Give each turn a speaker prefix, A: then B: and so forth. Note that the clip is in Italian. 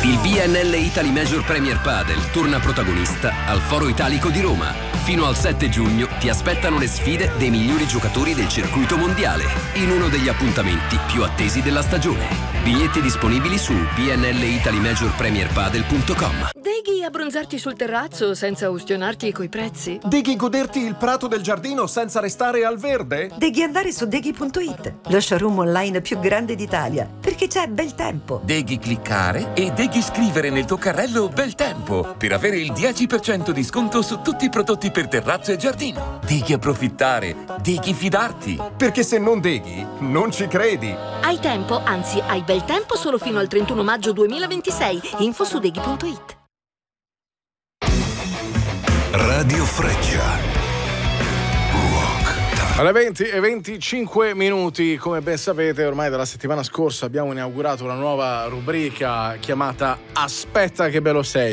A: Il BNL Italy Major Premier Padel torna protagonista al Foro Italico di Roma. Fino al 7 giugno ti aspettano le sfide dei migliori giocatori del circuito mondiale, in uno degli appuntamenti più attesi della stagione. Biglietti disponibili su bnlitalimajorpremierpadel.com.
B: Deghi abbronzarti sul terrazzo senza ustionarti coi prezzi?
C: Deghi goderti il prato del giardino senza restare al verde?
D: Deghi andare su deghi.it, lo showroom online più grande d'Italia, perché c'è bel tempo.
E: Deghi cliccare e Deghi scrivere nel tuo carrello bel tempo per avere il 10% di sconto su tutti i prodotti per terrazzo e giardino. Deghi approfittare, Deghi fidarti.
C: Perché se non deghi, non ci credi.
B: Hai tempo, anzi hai bel tempo solo fino al 31 maggio 2026. Info su deghi.it.
F: Radio Freccia.
G: Alle 20:25, come ben sapete, ormai dalla settimana scorsa abbiamo inaugurato una nuova rubrica chiamata Aspetta che bello sei.